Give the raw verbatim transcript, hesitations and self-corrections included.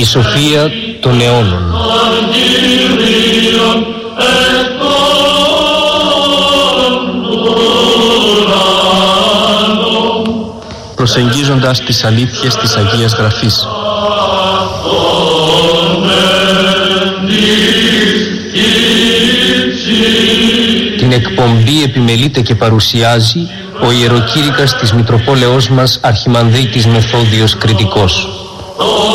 Η σοφία των αιώνων. Προσεγγίζοντας τις αλήθειες της Αγίας Γραφής. Την εκπομπή επιμελείται και παρουσιάζει ο ιεροκήρυκας της Μητροπόλεως μας Αρχιμανδρίτης Μεθόδιος Κρητικός.